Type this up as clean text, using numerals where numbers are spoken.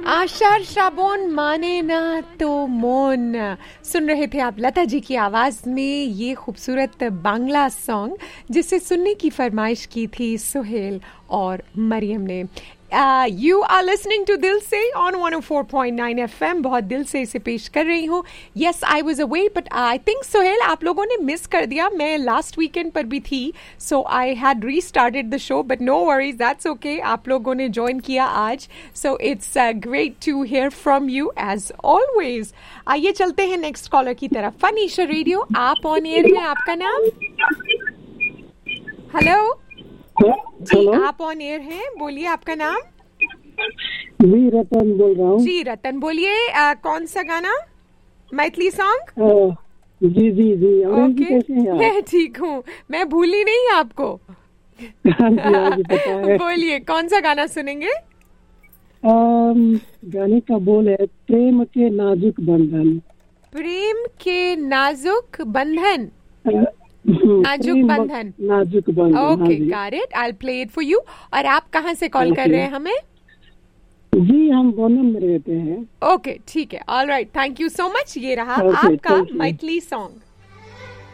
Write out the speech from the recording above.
आषाढ़ श्रावण माने ना तो मौन। सुन रहे थे आप लता जी की आवाज में ये खूबसूरत बांग्ला सॉन्ग, जिसे सुनने की फरमाइश की थी सुहेल और मरियम ने। You are listening to दिल से on 104.9 FM। बहुत दिल से इसे पेश कर रही हूँ। Yes, I was away, but I think Suhail आप लोगों ने मिस कर दिया। मैं लास्ट वीकेंड पर भी थी, so I had restarted the show, but no worries, that's okay। आप लोगों ने ज्वाइन किया आज, so it's great to hear from you as always। आइए चलते हैं नेक्स्ट कॉलर की तरफ। फनीशा रेडियो, आप ऑन एयर हैं, आपका नाम? हेलो जी, आप ऑन एयर हैं, बोलिए आपका नाम। जी रतन बोल रहा हूँ। जी रतन बोलिए, कौन सा गाना? मैथिली सॉन्ग? जी जी जी। ओके, मैं ठीक हूँ, मैं भूली नहीं आपको। बोलिए कौन सा गाना सुनेंगे? गाने का बोल है प्रेम के नाजुक बंधन। प्रेम के नाजुक बंधन। नाजुक बंधन। नाजुक बंधन। Okay, got it, I will play it for you. और आप कहाँ से कॉल कर रहे हैं हमें? जी हम गोनम में रहते हैं। ओके ठीक है, all right, thank you so much. ये रहा आपका मैथिली सॉन्ग।